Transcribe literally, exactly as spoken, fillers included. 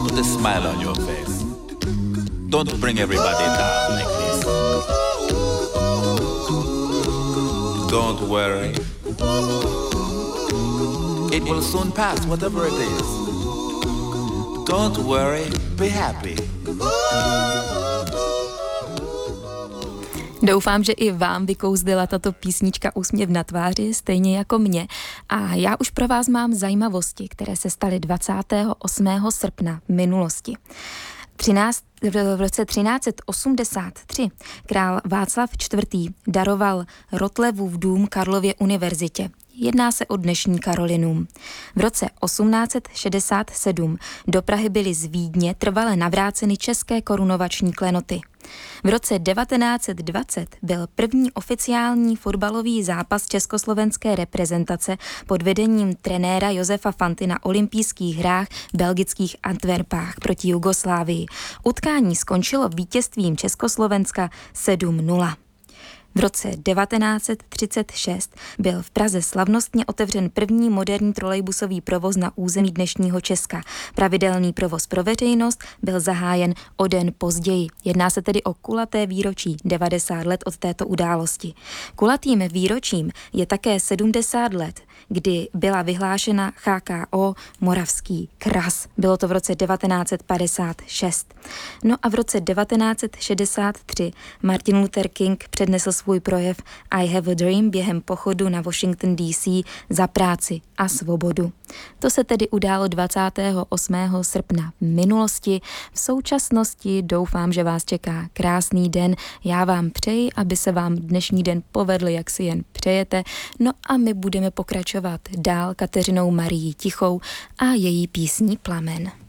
Put a smile on your face. Don't bring everybody down like this. Don't worry. It will soon pass, whatever it is. Don't worry, be happy. Doufám, že i vám vykouzdila tato písnička úsměv na tváři, stejně jako mě. A já už pro vás mám zajímavosti, které se staly dvacátého osmého srpna v minulosti. třináct V roce třináct osmdesát tři král Václav čtvrtý daroval Rotlevův dům Karlově univerzitě. Jedná se o dnešní Karolinum. V roce osmnáct šedesát sedm do Prahy byly z Vídně trvale navráceny české korunovační klenoty. V roce devatenáct dvacet byl první oficiální fotbalový zápas československé reprezentace pod vedením trenéra Josefa Fanty na olympijských hrách v belgických Antwerpách proti Jugoslávii. Utkání skončilo vítězstvím Československa sedm nula. V roce devatenáct třicet šest byl v Praze slavnostně otevřen první moderní trolejbusový provoz na území dnešního Česka. Pravidelný provoz pro veřejnost byl zahájen o den později. Jedná se tedy o kulaté výročí devadesát let od této události. Kulatým výročím je také sedmdesát let, kdy byla vyhlášena H K O Moravský kras. Bylo to v roce devatenáct padesát šest. No a v roce devatenáct šedesát tři Martin Luther King přednesl svůj projev I have a dream během pochodu na Washington D C za práci a svobodu. To se tedy událo dvacátého osmého srpna v minulosti. V současnosti doufám, že vás čeká krásný den. Já vám přeji, aby se vám dnešní den povedl, jak si jen přejete. No a my budeme pokračovat dál Kateřinou Marií Tichou a její písní Plamen.